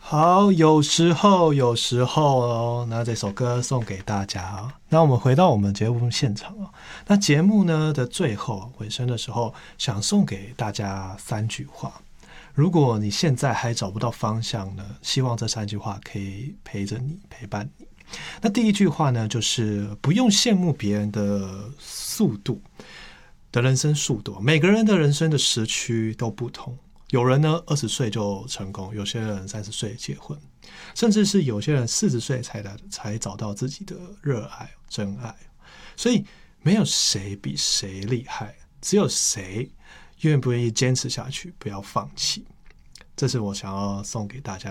好，有时候哦，那这首歌送给大家哦。那我们回到我们节目现场哦。那节目呢的最后尾声的时候，想送给大家3句话。如果你现在还找不到方向呢，希望这3句话可以陪着你，陪伴你。那第一句话呢，就是不用羡慕别人的速度的人生速度，每个人的人生的时区都不同。有人呢20岁就成功，有些人30岁结婚，甚至是有些人40岁才找到自己的热爱、真爱。所以没有谁比谁厉害，只有谁愿不愿意坚持下去，不要放弃。这是我想要送给大家